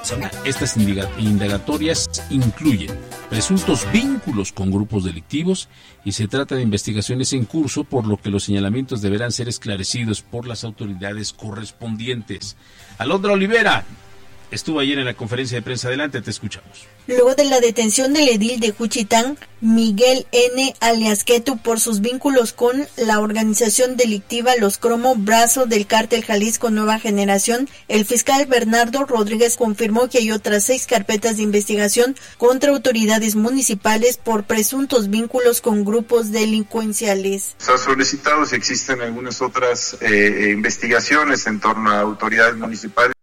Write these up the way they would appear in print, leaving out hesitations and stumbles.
Estas indagatorias incluyen presuntos vínculos con grupos delictivos y se trata de investigaciones en curso, por lo que los señalamientos deberán ser esclarecidos por las autoridades correspondientes. Alondra Olivera estuvo ayer en la conferencia de prensa. Adelante, te escuchamos. Luego de la detención del edil de Juchitán, Miguel N. alias Ketu, por sus vínculos con la organización delictiva Los Cromo, brazo del cártel Jalisco Nueva Generación, el fiscal Bernardo Rodríguez confirmó que hay otras 6 carpetas de investigación contra autoridades municipales por presuntos vínculos con grupos delincuenciales. Se ha solicitado si existen algunas otras investigaciones en torno a autoridades municipales.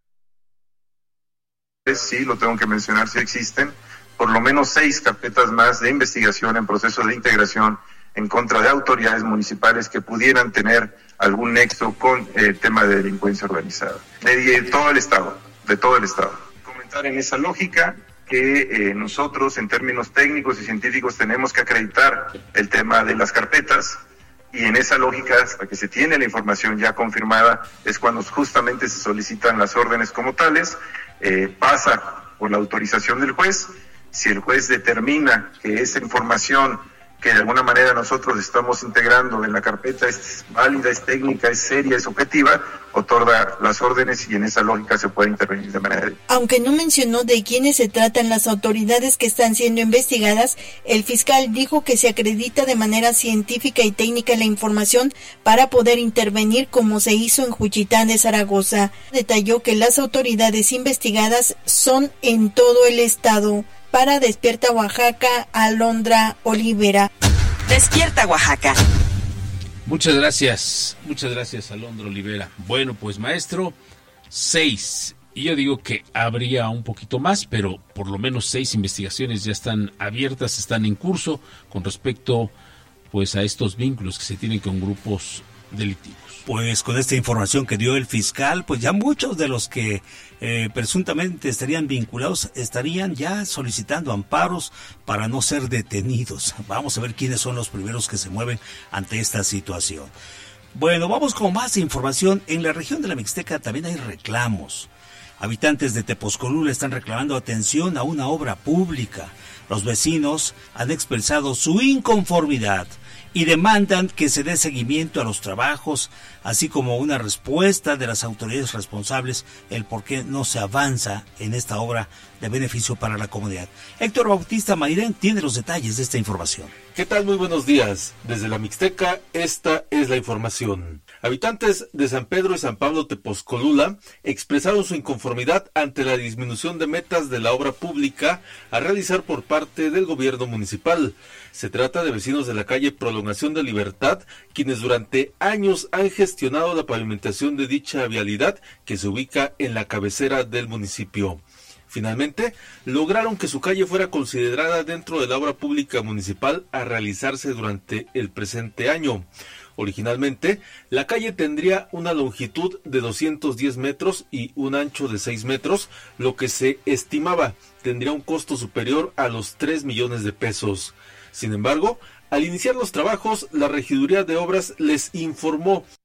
Sí, lo tengo que mencionar, sí existen por lo menos 6 carpetas más de investigación en proceso de integración en contra de autoridades municipales que pudieran tener algún nexo con el tema de delincuencia organizada de todo el estado. Comentar en esa lógica que nosotros en términos técnicos y científicos tenemos que acreditar el tema de las carpetas. Y en esa lógica, hasta que se tiene la información ya confirmada, es cuando justamente se solicitan las órdenes como tales, pasa por la autorización del juez. Si el juez determina que esa información que de alguna manera nosotros estamos integrando en la carpeta es válida, es técnica, es seria, es objetiva, otorga las órdenes y en esa lógica se puede intervenir de manera. Aunque no mencionó de quiénes se tratan las autoridades que están siendo investigadas, el fiscal dijo que se acredita de manera científica y técnica la información para poder intervenir, como se hizo en Juchitán de Zaragoza. Detalló que las autoridades investigadas son en todo el estado. Para Despierta Oaxaca, Alondra Olivera. Despierta Oaxaca. Muchas gracias, Alondra Olivera. Bueno, pues maestro, 6. Y yo digo que habría un poquito más, pero por lo menos 6 investigaciones ya están abiertas, están en curso con respecto pues a estos vínculos que se tienen con grupos delictivos. Pues con esta información que dio el fiscal, pues ya muchos de los que presuntamente estarían vinculados estarían ya solicitando amparos para no ser detenidos. Vamos a ver quiénes son los primeros que se mueven ante esta situación. Bueno, vamos con más información. En la región de la Mixteca también hay reclamos. Habitantes de Tepozcolula están reclamando atención a una obra pública. Los vecinos han expresado su inconformidad y demandan que se dé seguimiento a los trabajos, así como una respuesta de las autoridades responsables el por qué no se avanza en esta obra de beneficio para la comunidad. Héctor Bautista Mairén tiene los detalles de esta información. ¿Qué tal? Muy buenos días. Desde la Mixteca, esta es la información. Habitantes de San Pedro y San Pablo Tepozcolula expresaron su inconformidad ante la disminución de metas de la obra pública a realizar por parte del gobierno municipal. Se trata de vecinos de la calle Prolongación de Libertad, quienes durante años han gestionado la pavimentación de dicha vialidad que se ubica en la cabecera del municipio. Finalmente, lograron que su calle fuera considerada dentro de la obra pública municipal a realizarse durante el presente año. Originalmente, la calle tendría una longitud de 210 metros y un ancho de 6 metros, lo que se estimaba tendría un costo superior a los 3 millones de pesos. Sin embargo, al iniciar los trabajos, la Regiduría de Obras les informó